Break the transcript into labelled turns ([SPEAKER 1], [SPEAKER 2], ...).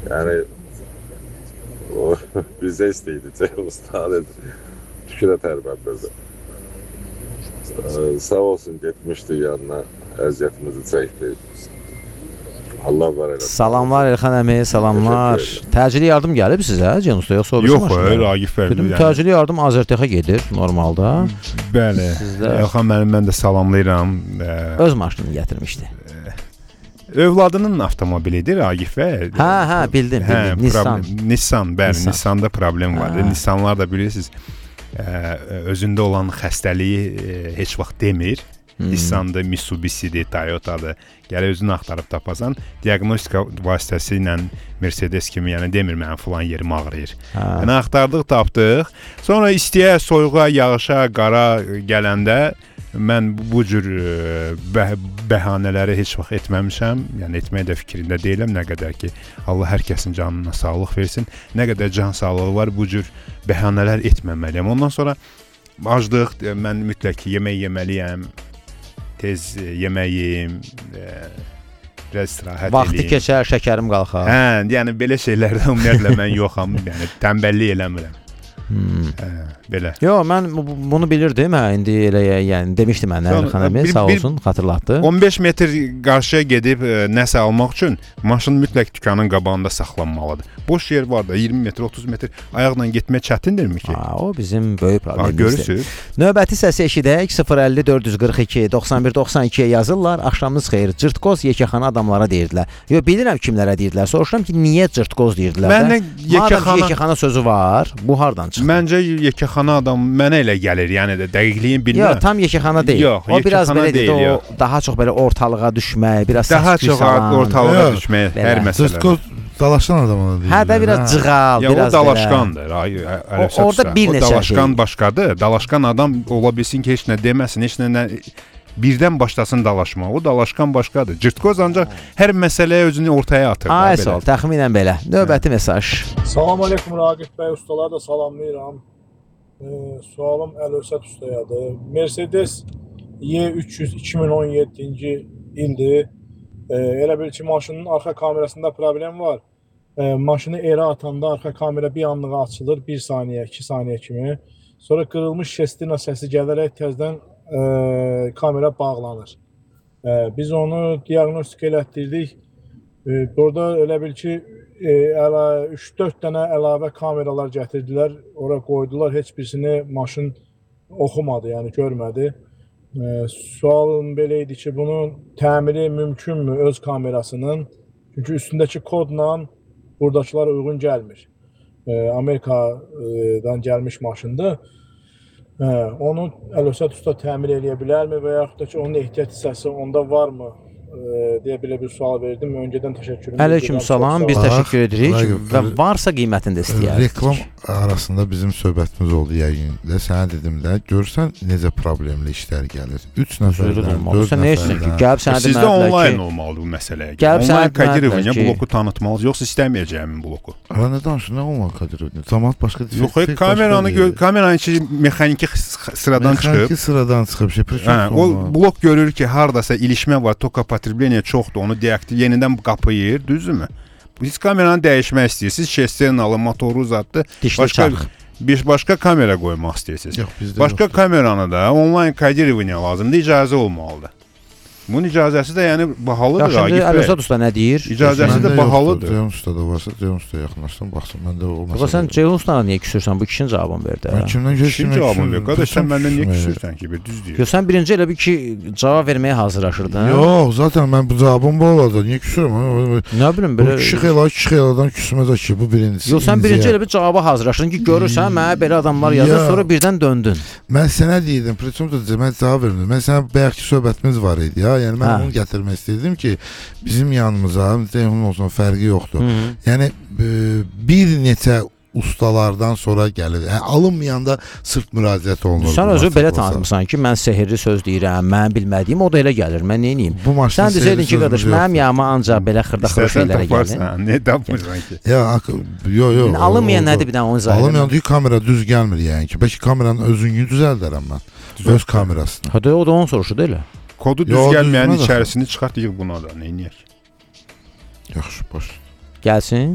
[SPEAKER 1] Yani o bize isteydi. Usta dedi. Tüküre terbendirdi. Sağ olsun gitmişti yanına. Əziyyətimizi çəkdi. Allah var eləsin.
[SPEAKER 2] Salamlar Elxan əmi, salamlar.
[SPEAKER 1] Təşəkkür
[SPEAKER 2] Təcili yardım gəlib sizə, Cənusda yoxsa o
[SPEAKER 3] Yox, Ragif bəy.
[SPEAKER 2] Dedim, təcili yardım Azərtexə gedir normalda.
[SPEAKER 3] Bəli. Elxan müəllim, mən də salamlayıram.
[SPEAKER 2] Öz maşınını gətirmişdi.
[SPEAKER 3] Övladının avtomobilidir Ragif bəy.
[SPEAKER 2] Hə, bildim.
[SPEAKER 3] Nissan, bəli, Nissanda problem var. Nissanlar da bilirsiniz, özündə olan xəstəliyi heç vaxt demir. Nissan'da, Mitsubishi'dir, Toyota'dır. Gələ özünü axtarıb tapasan, diaqnostika vasitəsi ilə Mercedes kimi, yəni demir mənim filan yerim ağrıyır. Yəni axtardıq, tapdıq. Sonra istiyə, soyuğa, yağışa, qara gələndə mən bu cür bəhanələri heç vaxt etməmişəm. Yəni etməyə də fikrində deyiləm. Nə qədər ki, Allah hər kəsin canına sağlıq versin. Nə qədər can sağlığı var, bu cür bəhanələr etməməliyəm. Ondan sonra aclıq, mən mütləq yemək yeməliyəm. Tez yemək yeyim, biraz istirahət edeyim.
[SPEAKER 2] Vaxtı keçər, şəkərim qalxar.
[SPEAKER 3] Hə, yəni belə şeylərdə ümumiyyətlə mən yoxam, yəni tənbəllik eləmirəm. Belə.
[SPEAKER 2] Yo, mən bunu bilirdim, indi elə yəni demişdi mənə Elxan əmi, sağ olsun, xatırlatdı.
[SPEAKER 3] 15 metr qarşıya gedib nəsə almaq üçün maşın mütləq dükanın qabağında saxlanmalıdır. Boş yer var da 20 metr, 30 metr ayaqla getmək çətindirmi ki?
[SPEAKER 2] O bizim böyük problemimizdir.
[SPEAKER 3] Görürsünüz.
[SPEAKER 2] Növbəti səsi eşidək, 050 442 91 92-yə yazırlar. Axşamınız xeyir. Cırtqoz yekəxana adamlara deyirdilər. Yo, bilirəm kimlərə deyirdilər. Soruşuram ki, niyə cırtqoz deyirdilər?
[SPEAKER 3] Mənə
[SPEAKER 2] yekəxana sözü var. Bu hardan çıxdı?
[SPEAKER 3] Məncə yekəxana adam mənə elə gəlir, yəni də dəqiqliyin bilmirəm.
[SPEAKER 2] Yox, tam yekəxana deyil.
[SPEAKER 3] Yox,
[SPEAKER 2] o biraz belə
[SPEAKER 3] deyil,
[SPEAKER 2] o daha çox belə ortalığa düşmək, biraz
[SPEAKER 3] daha çox ortalığa düşmək hər məsələ.
[SPEAKER 4] Dalaşan adamına deyir.
[SPEAKER 2] Hə də biraz cığal, biraz
[SPEAKER 3] o dalaşqandır.
[SPEAKER 2] Orada bir neçə şey.
[SPEAKER 3] Dalaşqan başqadır. Dalaşqan adam ola bilsin ki, heç nə deməsin, heç nə birdən başlasın dalaşma. O dalaşqan başqadır. Cırtqoz ancaq hər məsələyə özünü ortaya atır.
[SPEAKER 2] Ay sağ ol, təxminən belə. Növbəti mesaj.
[SPEAKER 5] Salam aleykum Ragif bəy, ustalar da salamlayıram. Sualım Əlövsət ustayadır. Mercedes Y300 2017-ci ildir. Elə bil ki, maşının arxa kamerasında problem var. Maşını erə atanda arxa kamera bir anlığa açılır, 1 saniyə, 2 saniyə kimi. Sonra qırılmış şestina səsi gələrək təzdən kamera bağlanır. Biz onu diaqnostik elətdirdik. Burada elə bil ki, 3-4 dənə əlavə kameralar gətirdilər, ora qoydular, heç birisini maşın oxumadı, yəni görmədi. Sualım belə idi ki, bunun təmiri mümkünmü öz kamerasının? Çünki üstündəki kodla buradakılar uyğun gəlmir. Amerikadan gəlmiş maşındır. Onu Əlövsət usta təmir eləyə bilərmi və yaxud da ki, onun ehtiyat hissəsi onda varmı? Deyə belə bir sual verdim. Öncədən təşəkkür edirəm.
[SPEAKER 2] Aleyküm salam, biz təşəkkür edirik və varsa qiymətini də istəyərik.
[SPEAKER 4] Reklam arasında bizim söhbətimiz oldu yəqin. Sənə dedim də, görsən necə problemli işlər gəlir. 3 nəfərdən, 4 nəfərdən.
[SPEAKER 3] Sizdə onlayn olmalıdır bu məsələyə. Onlayn Kadirovan'a bloku tanıtmalısınız, yoxsa istəməyəcəyim bloku.
[SPEAKER 4] Ara nə danışır, nə onlayn Kadirovan'a? Cəmaət başqa deyil.
[SPEAKER 3] Yox, kameranın içi mexaniki sıradan çıxıb.
[SPEAKER 4] Mexaniki sıradan çıxıb.
[SPEAKER 3] O blok görür ki, hardasa ilişmə var, toka patrebleniya çoxdur, onu deaktiv yenidən qapıyır, düzdürmü? Siz kameranı dəyişmək istəyirsiniz, şesternalı, motoru uzatdı, başqa kamera qoymaq istəyirsiniz. Başqa kameranı da onlayn Kadirovan'a lazımdır, icazə olmalıdır. Bunun icazəsi də yəni bahalıdır.
[SPEAKER 2] Şimdi Əlövsət usta nə deyir?
[SPEAKER 3] İcazəsi də bahalıdır.
[SPEAKER 4] Ceyhun usta da varsa, Ceyhun usta yaxınlaşsın, baxsın, məndə o məsələ.
[SPEAKER 2] Sən Ceyhun ustana niyə küsürsən? Bu ikisinin cavabını verdi.
[SPEAKER 4] Mən kimdən
[SPEAKER 3] küsürsən? Cavabını ver. Qardaş, sən məndən niyə küsürsən ki? Düz deyir.
[SPEAKER 2] Yox, sən birinci elə bir ki, cavab verməyə hazırlaşırdın.
[SPEAKER 4] Yox, zaten mən bu cavabım bu olacaq. Niyə küsürəm?
[SPEAKER 2] Nə bilim, belə...
[SPEAKER 4] İki xeyladan küsməzək ki, bu birincisi.
[SPEAKER 2] Yox, sən birinci elə bir cavaba hazırlaşırdın ki, görürsən, mənə belə adamlar yazır, sonra birdən döndün.
[SPEAKER 4] Mən sənə deyirdim, mən cavab vermirdim. Mən sənə bəyəkki söhbətimiz var idi ya. Yəni, mən onu gətirmək istəyirdim ki, bizim yanımıza, Ceyhunun olsun, fərqi yoxdur. Yəni, bir neçə ustalardan sonra gəlir. Alınmayanda sırf müraciət olunur.
[SPEAKER 2] Sən özü belə tanıtmısan ki, mən sehirli söz deyirəm, mən bilmədiyim, o da elə gəlir, mən neyiniyim? Sən desəydin ki, qardaş, mənim yanıma ancaq belə xırda-xırda şeylərə gəlir.
[SPEAKER 3] Ne tapmırsan ki?
[SPEAKER 4] Yox.
[SPEAKER 2] Alınmayan nədir bir dənə onu izah edirəm?
[SPEAKER 4] Alınmayan deyil, kamera düz gəlmir yəni ki. Bəlkə kameranın özünü düzəldərəm mən. Öz kamerasını.
[SPEAKER 2] Hadi o da onu soruşu da elə.
[SPEAKER 3] Kodu düz gəlməyənin içərisini çıxart, yığ buna da, neyniyək?
[SPEAKER 4] Yaxşı, boş.
[SPEAKER 2] Gəlsin.